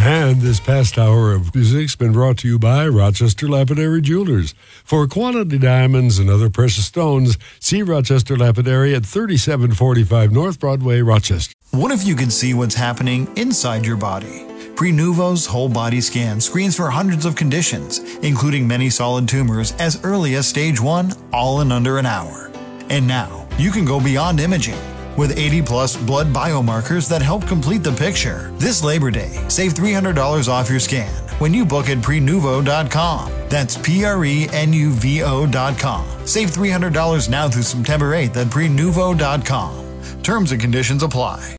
And this past hour of music's been brought to you by Rochester Lapidary Jewelers. For quality diamonds and other precious stones, see Rochester Lapidary at 3745 North Broadway, Rochester. What if you could see what's happening inside your body? Prenuvo's whole body scan screens for hundreds of conditions, including many solid tumors as early as stage 1, all in under an hour. And now, you can go beyond imaging. With 80-plus blood biomarkers that help complete the picture. This Labor Day, save $300 off your scan when you book at Prenuvo.com. That's Prenuvo.com. Save $300 now through September 8th at Prenuvo.com. Terms and conditions apply.